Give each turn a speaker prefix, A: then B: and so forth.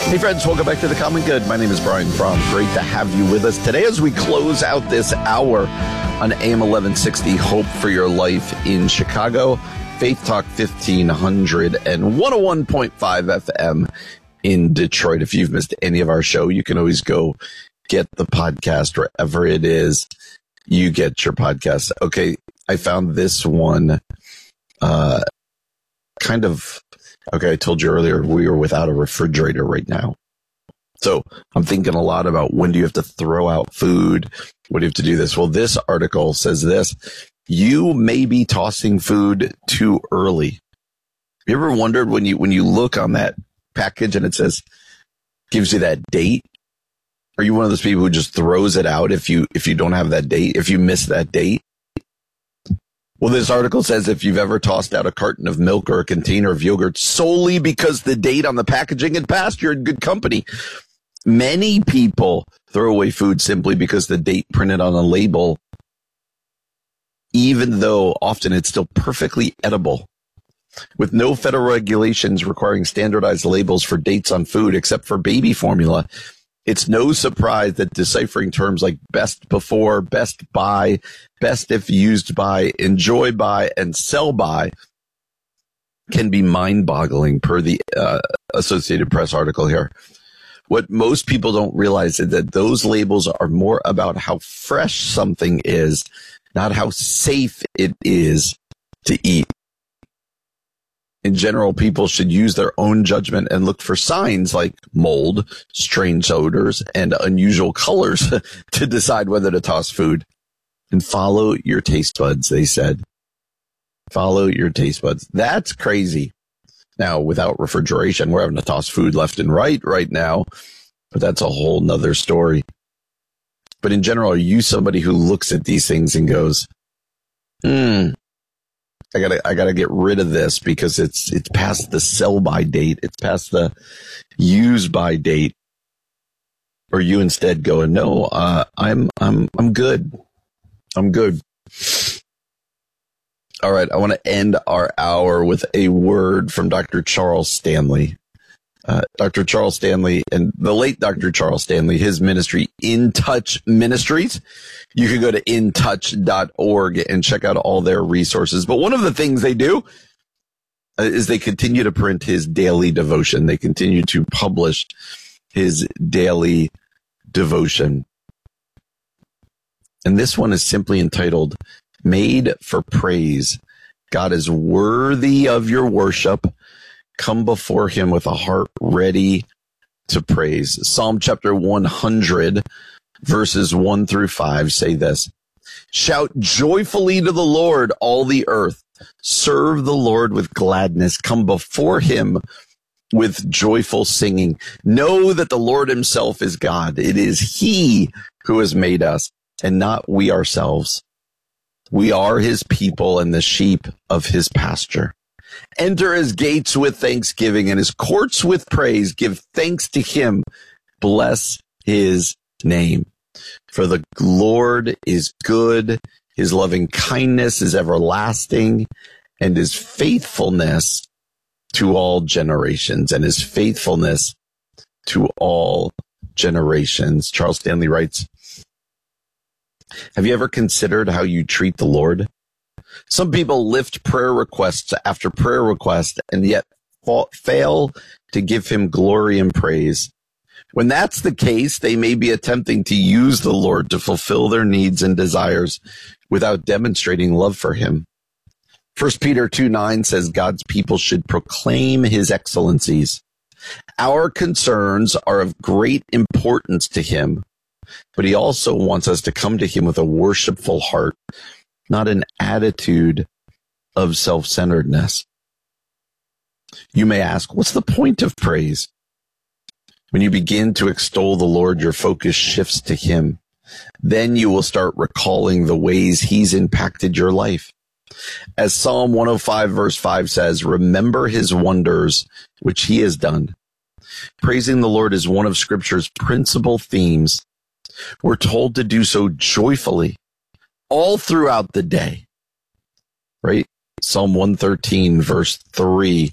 A: Hey friends, welcome back to The Common Good. My name is Brian Fromm. Great to have you with us today as we close out this hour on AM 1160, Hope for Your Life in Chicago, Faith Talk 1500 and 101.5 FM in Detroit. If you've missed any of our show, you can always go get the podcast wherever it is you get your podcast. Okay, I found this one Okay, I told you earlier we were without a refrigerator right now. So I'm thinking a lot about when do you have to throw out food? What do you have to do this? Well, this article says this. You may be tossing food too early. You ever wondered when you look on that package and it says, gives you that date? Are you one of those people who just throws it out if you don't have that date, if you miss that date? Well, this article says if you've ever tossed out a carton of milk or a container of yogurt solely because the date on the packaging had passed, you're in good company. Many people throw away food simply because the date printed on a label, even though often it's still perfectly edible. With no federal regulations requiring standardized labels for dates on food except for baby formula, it's no surprise that deciphering terms like best before, best by, best if used by, enjoy by, and sell by can be mind-boggling per the Associated Press article here. What most people don't realize is that those labels are more about how fresh something is, not how safe it is to eat. In general, people should use their own judgment and look for signs like mold, strange odors, and unusual colors to decide whether to toss food. And follow your taste buds, they said. Follow your taste buds. That's crazy. Now, without refrigeration, we're having to toss food left and right now, but that's a whole nother story. But in general, are you somebody who looks at these things and goes, I gotta get rid of this because it's past the sell by date. It's past the use by date. Or you instead go, no, I'm good. I'm good. All right. I want to end our hour with a word from Dr. Charles Stanley. Dr. Charles Stanley and the late Dr. Charles Stanley, his ministry, In Touch Ministries. You can go to intouch.org and check out all their resources. But one of the things they do is they continue to print his daily devotion. They continue to publish his daily devotion. And this one is simply entitled, Made for Praise. God is worthy of your worship. Come before him with a heart ready to praise. Psalm chapter 100, verses 1 through 5 say this. Shout joyfully to the Lord, all the earth. Serve the Lord with gladness. Come before him with joyful singing. Know that the Lord himself is God. It is he who has made us and not we ourselves. We are his people and the sheep of his pasture. Enter his gates with thanksgiving and his courts with praise. Give thanks to him. Bless his name. For the Lord is good. His loving kindness is everlasting, and his faithfulness to all generations. And his faithfulness to all generations. Charles Stanley writes, have you ever considered how you treat the Lord? Some people lift prayer requests after prayer request and yet fail to give him glory and praise. When that's the case, they may be attempting to use the Lord to fulfill their needs and desires without demonstrating love for him. 1 Peter 2:9 says God's people should proclaim his excellencies. Our concerns are of great importance to him, but he also wants us to come to him with a worshipful heart, not an attitude of self-centeredness. You may ask, what's the point of praise? When you begin to extol the Lord, your focus shifts to him. Then you will start recalling the ways he's impacted your life. As Psalm 105 verse 5 says, remember his wonders, which he has done. Praising the Lord is one of Scripture's principal themes. We're told to do so joyfully all throughout the day, right? Psalm 113 verse 3